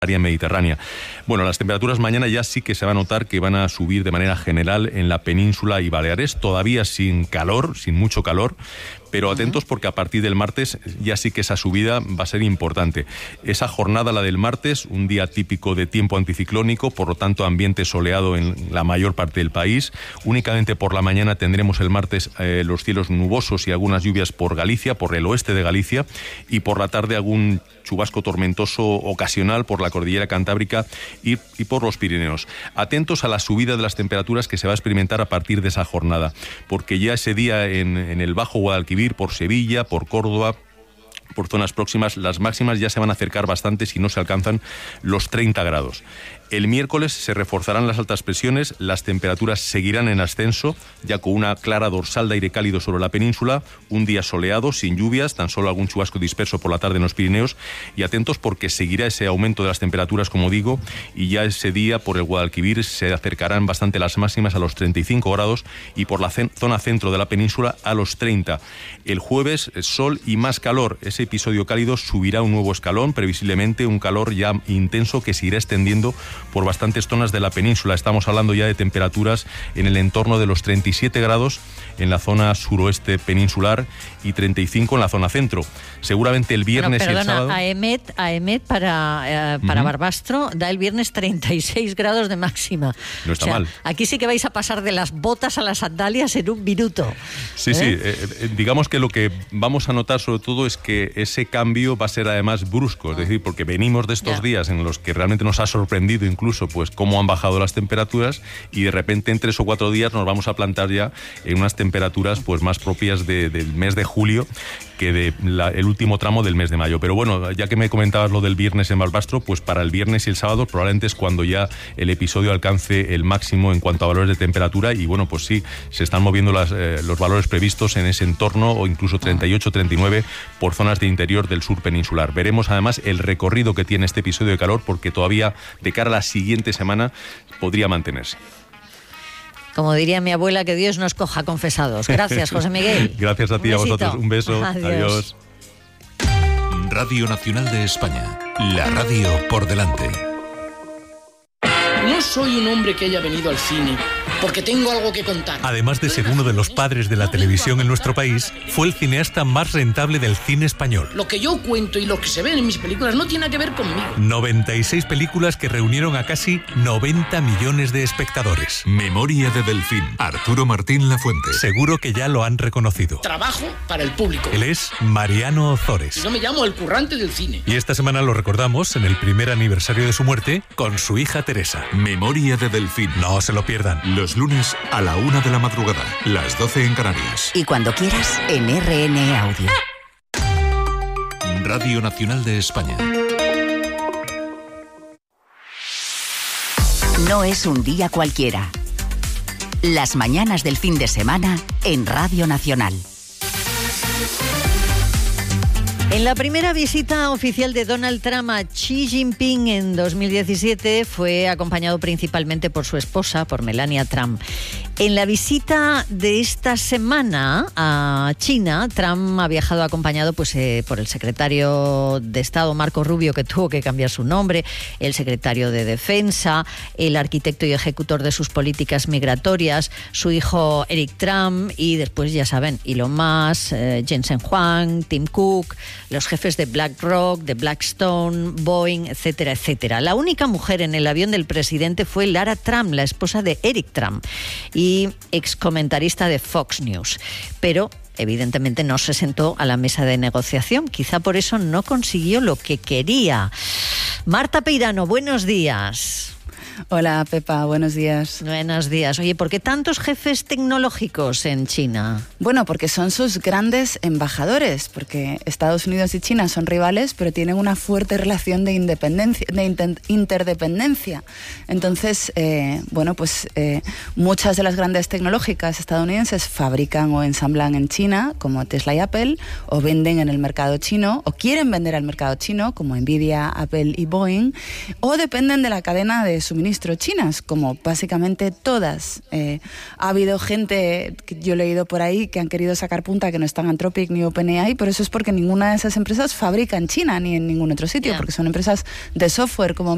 área mediterránea. Bueno, las temperaturas mañana ya sí que se va a notar que van a subir de manera general en la península y Baleares, todavía sin calor, sin mucho calor, pero atentos porque a partir del martes ya sí que esa subida va a ser importante. Esa jornada, la del martes, un día típico de tiempo anticiclónico, por lo tanto ambiente soleado en la mayor parte del país. Únicamente por la mañana tendremos el martes los cielos nubosos y algunas lluvias por Galicia, por el oeste de Galicia, y por la tarde algún chubasco tormentoso ocasional por la cordillera Cantábrica y por los Pirineos. Atentos a la subida de las temperaturas que se va a experimentar a partir de esa jornada, porque ya ese día en el Bajo Guadalquivir, por Sevilla, por Córdoba, por zonas próximas, las máximas ya se van a acercar bastante si no se alcanzan los 30 grados. El miércoles se reforzarán las altas presiones, las temperaturas seguirán en ascenso, ya con una clara dorsal de aire cálido sobre la península, un día soleado, sin lluvias, tan solo algún chubasco disperso por la tarde en los Pirineos, y atentos porque seguirá ese aumento de las temperaturas, como digo, y ya ese día por el Guadalquivir se acercarán bastante las máximas a los 35 grados y por la zona centro de la península a los 30. El jueves, sol y más calor. Ese episodio cálido subirá un nuevo escalón, previsiblemente un calor ya intenso que se irá extendiendo por bastantes zonas de la península. Estamos hablando ya de temperaturas en el entorno de los 37 grados en la zona suroeste peninsular y 35 en la zona centro. Seguramente el viernes y el sábado... AEMET para Barbastro da el viernes 36 grados de máxima. No está mal. Aquí sí que vais a pasar de las botas a las sandalias en un minuto. Sí, digamos que lo que vamos a notar sobre todo es que ese cambio va a ser además brusco, es decir, porque venimos de estos días en los que realmente nos ha sorprendido incluso pues cómo han bajado las temperaturas y de repente en 3 o 4 días nos vamos a plantar ya en unas temperaturas pues más propias del mes de julio que el último tramo del mes de mayo. Pero bueno, ya que me comentabas lo del viernes en Barbastro, pues para el viernes y el sábado probablemente es cuando ya el episodio alcance el máximo en cuanto a valores de temperatura y bueno, pues sí, se están moviendo los valores previstos en ese entorno o incluso 38, 39 por zonas de interior del sur peninsular. Veremos además el recorrido que tiene este episodio de calor porque todavía de cara a la siguiente semana podría mantenerse. Como diría mi abuela, que Dios nos coja confesados. Gracias, José Miguel. Gracias a ti, a vosotros. Un beso. Adiós. Radio Nacional de España. La radio por delante. No soy un hombre que haya venido al cine porque tengo algo que contar. Además de ser uno de los padres de la televisión en nuestro país, fue el cineasta más rentable del cine español. Lo que yo cuento y lo que se ven en mis películas no tiene nada que ver conmigo. 96 películas que reunieron a casi 90 millones de espectadores. Memoria de Delfín. Arturo Martín Lafuente. Seguro que ya lo han reconocido. Trabajo para el público. Él es Mariano Ozores. Yo me llamo el currante del cine. Y esta semana lo recordamos en el primer aniversario de su muerte con su hija Teresa. Memoria de Delfín. No se lo pierdan. Los lunes a la 1 de la madrugada, las 12 en Canarias. Y cuando quieras, en RN Audio. Radio Nacional de España. No es un día cualquiera. Las mañanas del fin de semana en Radio Nacional. En la primera visita oficial de Donald Trump a Xi Jinping en 2017 fue acompañado principalmente por su esposa, por Melania Trump. En la visita de esta semana a China, Trump ha viajado acompañado por el secretario de Estado Marco Rubio, que tuvo que cambiar su nombre, el secretario de Defensa, el arquitecto y ejecutor de sus políticas migratorias, su hijo Eric Trump y después, ya saben, Elon Musk, Jensen Huang, Tim Cook, los jefes de BlackRock, de Blackstone, Boeing, etcétera, etcétera. La única mujer en el avión del presidente fue Lara Trump, la esposa de Eric Trump y excomentarista de Fox News. Pero evidentemente no se sentó a la mesa de negociación. Quizá por eso no consiguió lo que quería. Marta Peirano, buenos días. Hola, Pepa, buenos días. Buenos días. Oye, ¿por qué tantos jefes tecnológicos en China? Bueno, porque son sus grandes embajadores, porque Estados Unidos y China son rivales, pero tienen una fuerte relación de interdependencia. Entonces, muchas de las grandes tecnológicas estadounidenses fabrican o ensamblan en China, como Tesla y Apple, o venden en el mercado chino, o quieren vender al mercado chino, como Nvidia, Apple y Boeing, o dependen de la cadena de suministro chinas, como básicamente todas. Ha habido gente que yo he leído por ahí que han querido sacar punta que no están Anthropic ni OpenAI, pero eso es porque ninguna de esas empresas fabrica en China ni en ningún otro sitio, porque son empresas de software como